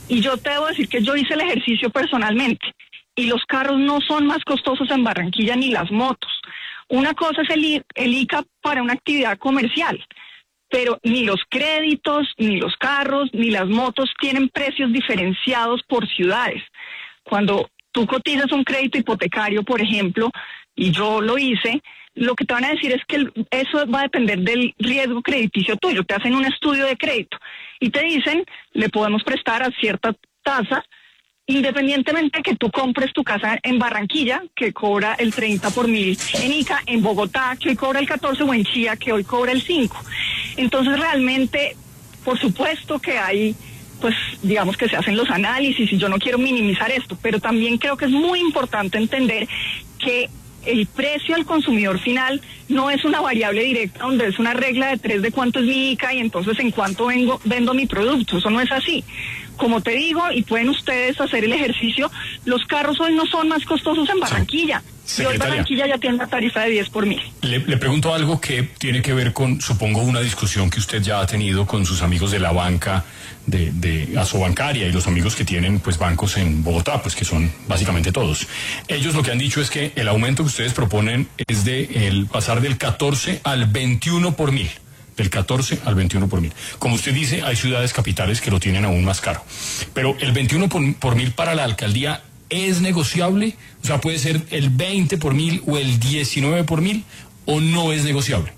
Y yo te debo decir que yo hice el ejercicio personalmente y los carros no son más costosos en Barranquilla ni las motos. Una cosa es el ICA para una actividad comercial, pero ni los créditos, ni los carros, ni las motos tienen precios diferenciados por ciudades. Cuando tú cotizas un crédito hipotecario, por ejemplo, y yo lo hice, lo que te van a decir es que eso va a depender del riesgo crediticio tuyo. Te hacen un estudio de crédito y te dicen, le podemos prestar a cierta tasa, independientemente de que tú compres tu casa en Barranquilla, que cobra el 30 por mil, en Ica, en Bogotá, que hoy cobra el 14, o en Chía, que hoy cobra el 5. Entonces realmente, por supuesto que hay, pues digamos que se hacen los análisis y yo no quiero minimizar esto, pero también creo que es muy importante entender que el precio al consumidor final no es una variable directa donde es una regla de 3 de cuánto es mi ICA y entonces en cuánto vendo mi producto. Eso no es así. Como te digo, y pueden ustedes hacer el ejercicio, los carros hoy no son más costosos en Barranquilla. Sí. Y hoy Barranquilla ya tiene una tarifa de 10 por mil. Le pregunto algo que tiene que ver con, supongo, una discusión que usted ya ha tenido con sus amigos de la banca, de Asobancaria, y los amigos que tienen pues bancos en Bogotá, pues que son básicamente todos. Ellos lo que han dicho es que el aumento que ustedes proponen es de el pasar del 14 al 21 por mil. Del 14 al 21 por mil. Como usted dice, hay ciudades capitales que lo tienen aún más caro. Pero el 21 por mil para la alcaldía es negociable, o sea, puede ser el 20 por mil o el 19 por mil, o no es negociable.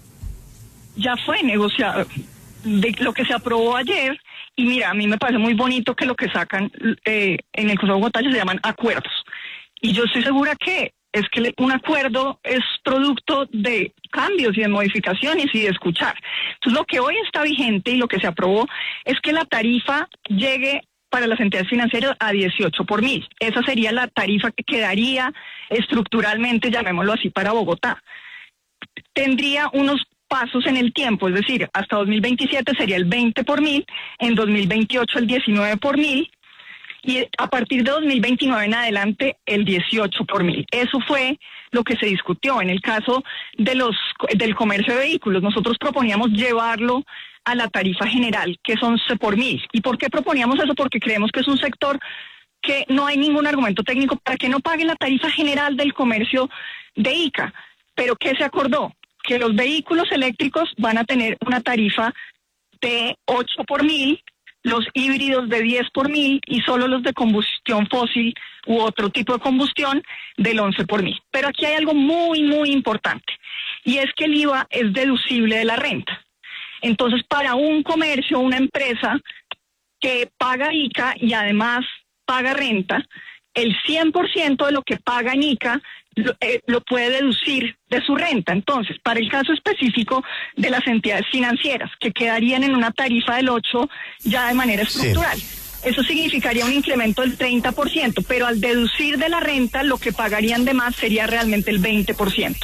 Ya fue negociado. De lo que se aprobó ayer, y mira, a mí me parece muy bonito que lo que sacan en el Consejo de Bogotá se llaman acuerdos. Y yo estoy segura que es que un acuerdo es producto de cambios y de modificaciones y de escuchar. Entonces, lo que hoy está vigente y lo que se aprobó es que la tarifa llegue para las entidades financieras a 18 por mil. Esa sería la tarifa que quedaría estructuralmente, llamémoslo así, para Bogotá. Tendría unos pasos en el tiempo, es decir, hasta 2027 sería el 20 por mil, en 2028 el 19 por mil, y a partir de 2029 en adelante el 18 por mil. Eso fue lo que se discutió. En el caso del comercio de vehículos, nosotros proponíamos llevarlo a la tarifa general, que es 11 por mil. ¿Y por qué proponíamos eso? Porque creemos que es un sector que no hay ningún argumento técnico para que no paguen la tarifa general del comercio de ICA. ¿Pero qué se acordó? Que los vehículos eléctricos van a tener una tarifa de 8 por mil, los híbridos de 10 por mil y solo los de combustión fósil u otro tipo de combustión del 11 por mil. Pero aquí hay algo muy, muy importante, y es que el IVA es deducible de la renta. Entonces, para un comercio, una empresa que paga ICA y además paga renta, el 100% de lo que paga en ICA lo puede deducir de su renta. Entonces, para el caso específico de las entidades financieras, que quedarían en una tarifa del 8 ya de manera estructural, eso significaría un incremento del 30%, pero al deducir de la renta, lo que pagarían de más sería realmente el 20%.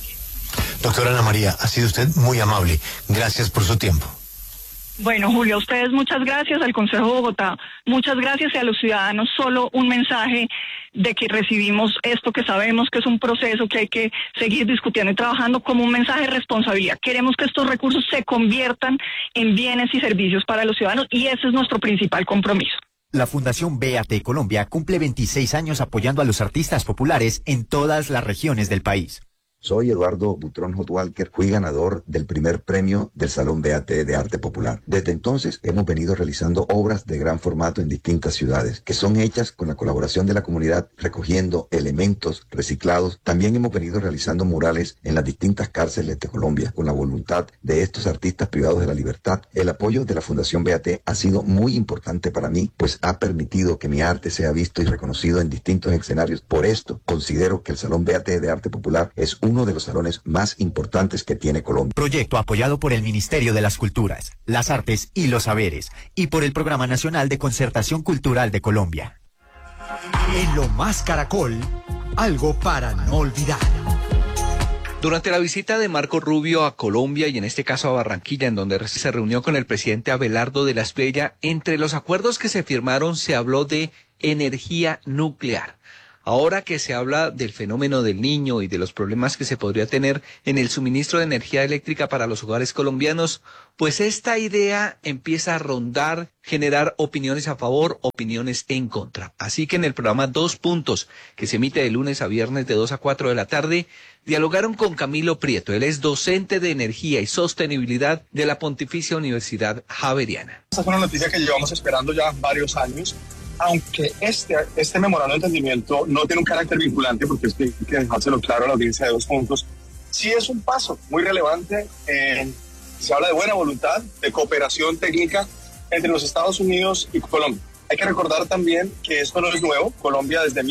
Doctora Ana María, ha sido usted muy amable. Gracias por su tiempo. Bueno, Julio, a ustedes muchas gracias, al Consejo de Bogotá muchas gracias, y a los ciudadanos solo un mensaje de que recibimos esto, que sabemos que es un proceso que hay que seguir discutiendo y trabajando, como un mensaje de responsabilidad. Queremos que estos recursos se conviertan en bienes y servicios para los ciudadanos, y ese es nuestro principal compromiso. La Fundación BAT Colombia cumple 26 años apoyando a los artistas populares en todas las regiones del país. Soy Eduardo Butrón Hotwalker, fui ganador del primer premio del Salón BAT de Arte Popular. Desde entonces hemos venido realizando obras de gran formato en distintas ciudades, que son hechas con la colaboración de la comunidad, recogiendo elementos reciclados. También hemos venido realizando murales en las distintas cárceles de Colombia, con la voluntad de estos artistas privados de la libertad. El apoyo de la Fundación BAT ha sido muy importante para mí, pues ha permitido que mi arte sea visto y reconocido en distintos escenarios. Por esto, considero que el Salón BAT de Arte Popular es uno de los salones más importantes que tiene Colombia. Proyecto apoyado por el Ministerio de las Culturas, las Artes y los Saberes, y por el Programa Nacional de Concertación Cultural de Colombia. En Lo Más Caracol, algo para no olvidar. Durante la visita de Marco Rubio a Colombia, y en este caso a Barranquilla, en donde se reunió con el presidente Abelardo de la Espriella, entre los acuerdos que se firmaron se habló de energía nuclear. Ahora que se habla del fenómeno del Niño y de los problemas que se podría tener en el suministro de energía eléctrica para los hogares colombianos, pues esta idea empieza a rondar, generar opiniones a favor, opiniones en contra. Así que en el programa 2 Puntos, que se emite de lunes a viernes de 2 a 4 de la tarde, dialogaron con Camilo Prieto. Él es docente de Energía y Sostenibilidad de la Pontificia Universidad Javeriana. Esta es una noticia que llevamos esperando ya varios años, aunque este memorando de entendimiento no tiene un carácter vinculante, porque es que hay que dejárselo claro a la audiencia de 2 Puntos, sí es un paso muy relevante. Se habla de buena voluntad, de cooperación técnica entre los Estados Unidos y Colombia. Hay que recordar también que esto no es nuevo. Colombia desde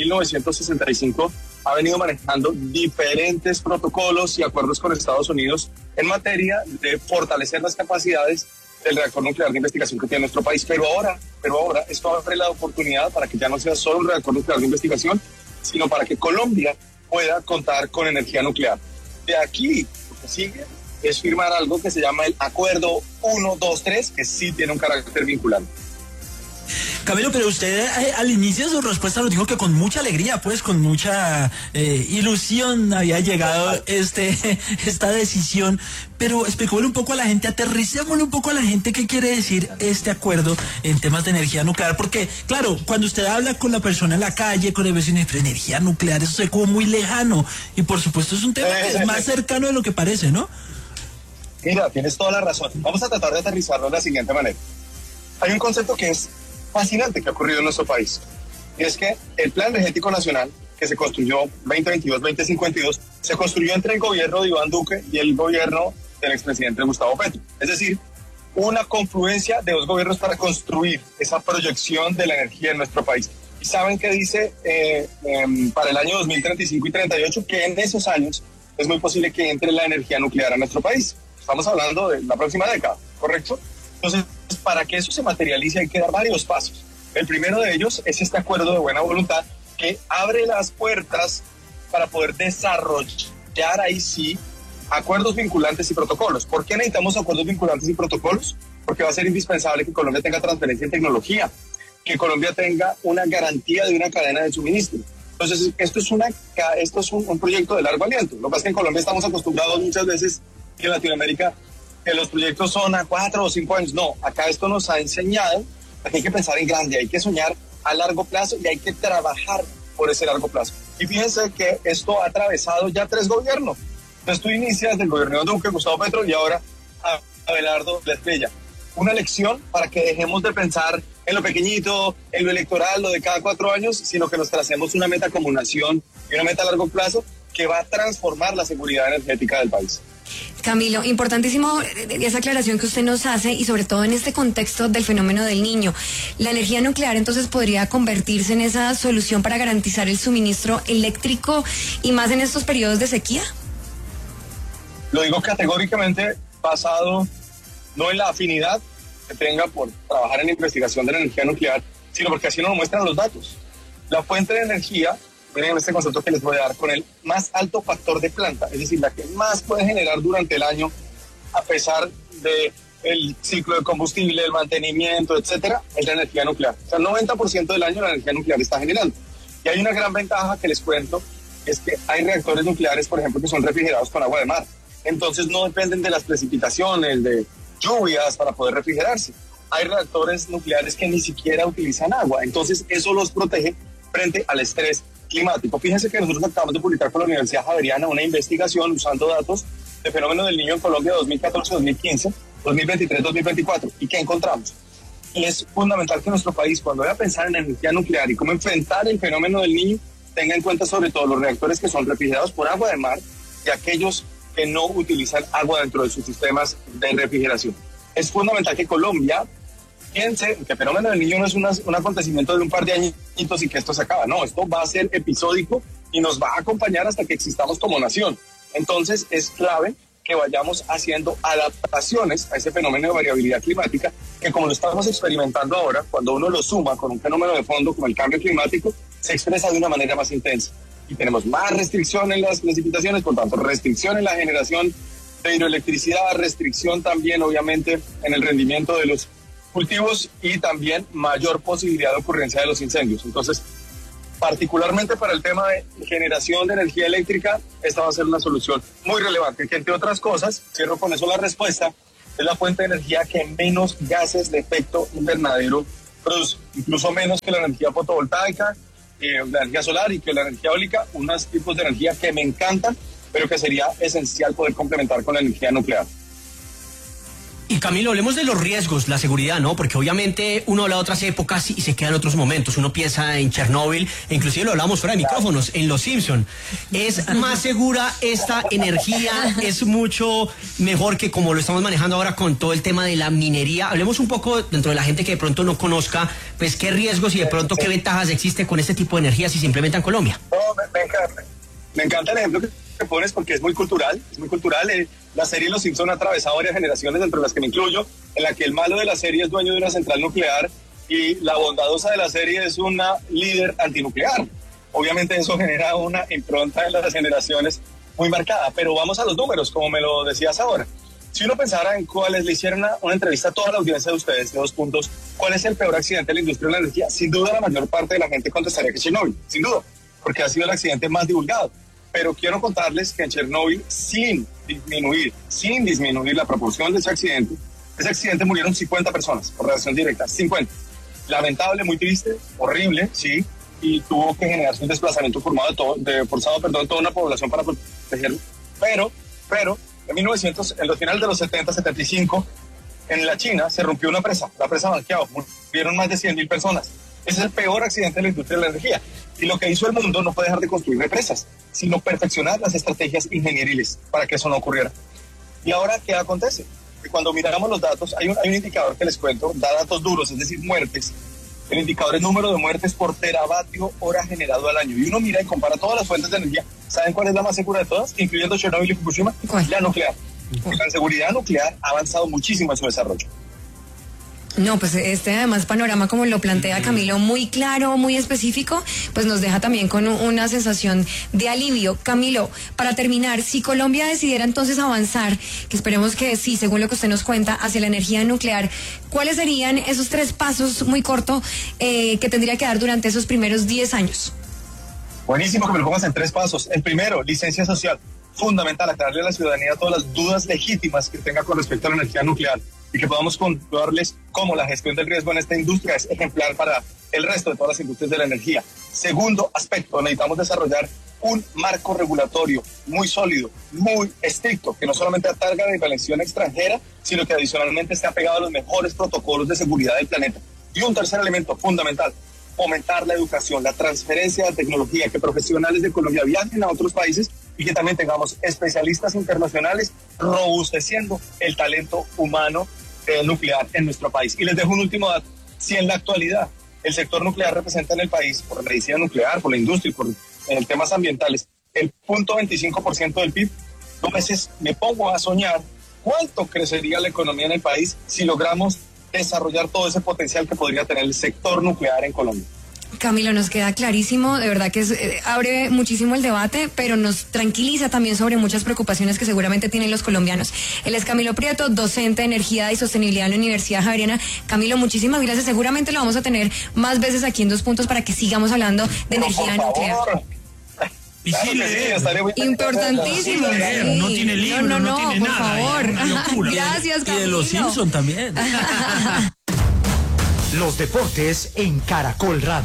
1965 ha venido manejando diferentes protocolos y acuerdos con Estados Unidos en materia de fortalecer las capacidades del reactor nuclear de investigación que tiene nuestro país. Pero ahora esto abre la oportunidad para que ya no sea solo un reactor nuclear de investigación, sino para que Colombia pueda contar con energía nuclear. De aquí, lo que sigue es firmar algo que se llama el Acuerdo 123, que sí tiene un carácter vinculante. Camilo, pero usted al inicio de su respuesta nos dijo que con mucha alegría, pues con mucha ilusión había llegado esta decisión, pero explícamelo un poco a la gente, aterricémosle un poco a la gente qué quiere decir este acuerdo en temas de energía nuclear, porque claro, cuando usted habla con la persona en la calle, con el vecino, pero energía nuclear, eso se ve como muy lejano, y por supuesto es un tema que es más cercano de lo que parece, ¿no? Mira, tienes toda la razón. Vamos a tratar de aterrizarlo de la siguiente manera. Hay un concepto que es fascinante que ha ocurrido en nuestro país, y es que el Plan Energético Nacional, que se construyó 2022-2052, se construyó entre el gobierno de Iván Duque y el gobierno del expresidente Gustavo Petro. Es decir, una confluencia de 2 gobiernos para construir esa proyección de la energía en nuestro país. ¿Y saben qué dice para el año 2035 y 38? Que en esos años es muy posible que entre la energía nuclear a nuestro país. Estamos hablando de la próxima década, ¿correcto? Entonces, para que eso se materialice hay que dar varios pasos. El primero de ellos es este acuerdo de buena voluntad que abre las puertas para poder desarrollar ahí sí acuerdos vinculantes y protocolos. ¿Por qué necesitamos acuerdos vinculantes y protocolos? Porque va a ser indispensable que Colombia tenga transferencia en tecnología, que Colombia tenga una garantía de una cadena de suministro. Entonces, esto es un proyecto de largo aliento. Lo que pasa es que en Colombia estamos acostumbrados muchas veces que en Latinoamérica que los proyectos son a 4 o 5 años. No, acá esto nos ha enseñado que hay que pensar en grande, hay que soñar a largo plazo y hay que trabajar por ese largo plazo. Y fíjense que esto ha atravesado ya 3 gobiernos. Entonces tú inicias del gobierno de Duque, Gustavo Petro y ahora Abelardo La Estrella. Una lección para que dejemos de pensar en lo pequeñito, en lo electoral, lo de cada 4 años, sino que nos tracemos una meta como nación y una meta a largo plazo que va a transformar la seguridad energética del país. Camilo, importantísimo esa aclaración que usted nos hace y sobre todo en este contexto del fenómeno del Niño. ¿La energía nuclear entonces podría convertirse en esa solución para garantizar el suministro eléctrico y más en estos periodos de sequía? Lo digo categóricamente basado no en la afinidad que tenga por trabajar en la investigación de la energía nuclear, sino porque así nos muestran los datos. La fuente de energía, miren este concepto que les voy a dar, con el más alto factor de planta, es decir, la que más puede generar durante el año a pesar del ciclo de combustible, el mantenimiento, etcétera, es la energía nuclear. O sea, el 90% del año la energía nuclear está generando. Y hay una gran ventaja que les cuento, es que hay reactores nucleares, por ejemplo, que son refrigerados con agua de mar. Entonces no dependen de las precipitaciones, de lluvias para poder refrigerarse. Hay reactores nucleares que ni siquiera utilizan agua, entonces eso los protege frente al estrés climático. Fíjense que nosotros acabamos de publicar con la Universidad Javeriana una investigación usando datos de fenómeno del Niño en Colombia 2014-2015, 2023-2024. ¿Y qué encontramos? Y es fundamental que nuestro país, cuando vaya a pensar en energía nuclear y cómo enfrentar el fenómeno del Niño, tenga en cuenta sobre todo los reactores que son refrigerados por agua de mar y aquellos que no utilizan agua dentro de sus sistemas de refrigeración. Es fundamental que Colombia piense que el fenómeno del Niño no es un acontecimiento de un par de añitos y que esto se acaba. No, esto va a ser episódico y nos va a acompañar hasta que existamos como nación. Entonces es clave que vayamos haciendo adaptaciones a ese fenómeno de variabilidad climática que, como lo estamos experimentando ahora, cuando uno lo suma con un fenómeno de fondo como el cambio climático, se expresa de una manera más intensa. Y tenemos más restricción en las precipitaciones, por tanto, restricción en la generación de hidroelectricidad, restricción también, obviamente, en el rendimiento de los cultivos y también mayor posibilidad de ocurrencia de los incendios. Entonces, particularmente para el tema de generación de energía eléctrica, esta va a ser una solución muy relevante, que entre otras cosas, cierro con eso la respuesta, es la fuente de energía que menos gases de efecto invernadero produce, incluso menos que la energía fotovoltaica, la energía solar y que la energía eólica, unos tipos de energía que me encantan, pero que sería esencial poder complementar con la energía nuclear. Y Camilo, hablemos de los riesgos, la seguridad, ¿no? Porque obviamente uno habla de otras épocas y se queda en otros momentos. Uno piensa en Chernóbil, e inclusive lo hablamos fuera de micrófonos, en Los Simpson. ¿Es más segura esta energía? ¿Es mucho mejor que como lo estamos manejando ahora con todo el tema de la minería? Hablemos un poco dentro de la gente que de pronto no conozca, pues qué riesgos y de pronto qué ventajas existe con este tipo de energía si se implementa en Colombia. No, me encanta el ejemplo que pones porque es muy cultural, la serie Los Simpson ha atravesado varias generaciones, entre las que me incluyo, en la que el malo de la serie es dueño de una central nuclear y la bondadosa de la serie es una líder antinuclear. Obviamente eso genera una impronta en las generaciones muy marcada, pero vamos a los números, como me lo decías ahora. Si uno pensara en cuáles, le hicieron una entrevista a toda la audiencia de ustedes, de 2 puntos, ¿cuál es el peor accidente de la industria de la energía? Sin duda la mayor parte de la gente contestaría que Chernóbil, sin duda, porque ha sido el accidente más divulgado. Pero quiero contarles que en Chernóbil, sin disminuir la proporción de ese accidente murieron 50 personas por radiación directa, 50. Lamentable, muy triste, horrible, sí, y tuvo que generarse un desplazamiento forzado toda una población para protegerlo. Pero, en los finales de los 70, 75, en la China se rompió una presa, la presa Banqiao, murieron más de 100.000 personas. Ese es el peor accidente de la industria de la energía. Y lo que hizo el mundo no fue dejar de construir represas, sino perfeccionar las estrategias ingenieriles para que eso no ocurriera. ¿Y ahora qué acontece? Que cuando miramos los datos, hay un indicador que les cuento, da datos duros, es decir, muertes. El indicador es número de muertes por teravatio hora generado al año. Y uno mira y compara todas las fuentes de energía. ¿Saben cuál es la más segura de todas? Incluyendo Chernobyl y Fukushima. La nuclear. La seguridad nuclear ha avanzado muchísimo en su desarrollo. No, pues además panorama como lo plantea Camilo, muy claro, muy específico, pues nos deja también con una sensación de alivio. Camilo, para terminar, si Colombia decidiera entonces avanzar, que esperemos que sí, según lo que usted nos cuenta, hacia la energía nuclear, ¿cuáles serían esos 3 pasos muy cortos que tendría que dar durante esos primeros 10 años? Buenísimo que me lo pongas en 3 pasos. El primero, licencia social. Fundamental, aclararle a la ciudadanía todas las dudas legítimas que tenga con respecto a la energía nuclear y que podamos comprobarles cómo la gestión del riesgo en esta industria es ejemplar para el resto de todas las industrias de la energía. Segundo aspecto, necesitamos desarrollar un marco regulatorio muy sólido, muy estricto, que no solamente atarga de inversión extranjera, sino que adicionalmente esté apegado a los mejores protocolos de seguridad del planeta. Y un tercer elemento fundamental, fomentar la educación, la transferencia de tecnología, que profesionales de Colombia viajen a otros países y que también tengamos especialistas internacionales robusteciendo el talento humano nuclear en nuestro país. Y les dejo un último dato. Si en la actualidad el sector nuclear representa en el país, por la medicina nuclear, por la industria y por temas ambientales, el 0.25% del PIB, a veces me pongo a soñar cuánto crecería la economía en el país si logramos desarrollar todo ese potencial que podría tener el sector nuclear en Colombia. Camilo, nos queda clarísimo, de verdad que abre muchísimo el debate, pero nos tranquiliza también sobre muchas preocupaciones que seguramente tienen los colombianos. Él es Camilo Prieto, docente de Energía y Sostenibilidad en la Universidad Javeriana. Camilo, muchísimas gracias, seguramente lo vamos a tener más veces aquí en 2 puntos para que sigamos hablando de energía nuclear. Y sí, importantísimo. Sí. No tiene libro, no tiene por nada. Favor. Gracias, Camilo. Y de Los Simpson también. Los deportes en Caracol Radio.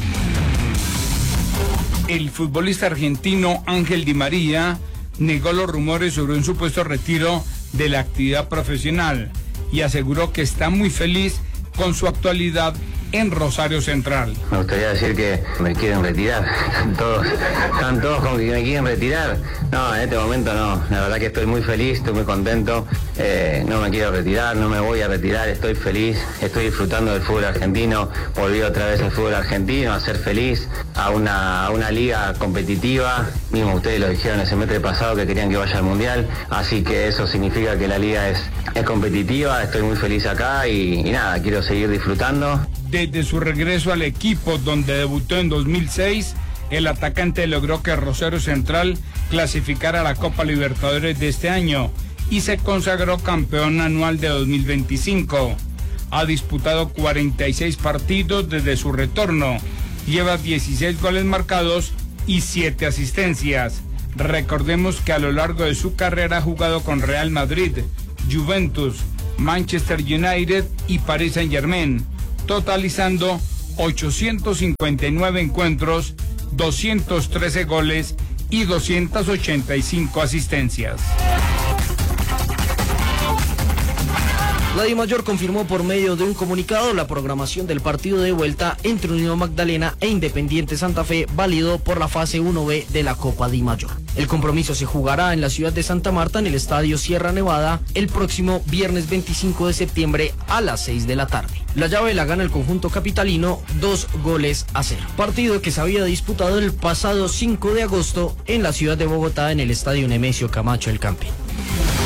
El futbolista argentino Ángel Di María negó los rumores sobre un supuesto retiro de la actividad profesional y aseguró que está muy feliz con su actualidad en Rosario Central. Me gustaría decir que me quieren retirar. Están todos como que me quieren retirar. No, en este momento no. La verdad que estoy muy feliz, estoy muy contento. No me quiero retirar, no me voy a retirar. Estoy feliz, estoy disfrutando del fútbol argentino. Volví otra vez al fútbol argentino a ser feliz, a una liga competitiva. Mismo ustedes lo dijeron el semestre pasado que querían que vaya al Mundial. Así que eso significa que la liga es competitiva. Estoy muy feliz acá y nada, quiero seguir disfrutando. Desde su regreso al equipo donde debutó en 2006, el atacante logró que Rosario Central clasificara a la Copa Libertadores de este año y se consagró campeón anual de 2025. Ha disputado 46 partidos desde su retorno lleva 16 goles marcados y 7 asistencias. Recordemos que a lo largo de su carrera ha jugado con Real Madrid, Juventus, Manchester United y Paris Saint-Germain, totalizando 859 encuentros, 213 goles y 285 asistencias. La DIMAYOR confirmó por medio de un comunicado la programación del partido de vuelta entre Unión Magdalena e Independiente Santa Fe, válido por la fase 1B de la Copa DIMAYOR. El compromiso se jugará en la ciudad de Santa Marta, en el Estadio Sierra Nevada, el próximo viernes 25 de septiembre a las 6 de la tarde. La llave la gana el conjunto capitalino 2-0. Partido que se había disputado el pasado 5 de agosto en la ciudad de Bogotá, en el Estadio Nemesio Camacho El Campín.